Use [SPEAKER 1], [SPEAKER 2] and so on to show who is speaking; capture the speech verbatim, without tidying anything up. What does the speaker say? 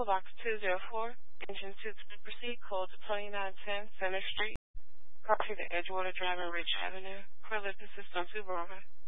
[SPEAKER 1] Vehicle Box two zero four, engine two to proceed, code to twenty-nine ten Center Street, property to Edgewater Drive and Ridge Avenue. Clear assist on two Bravo.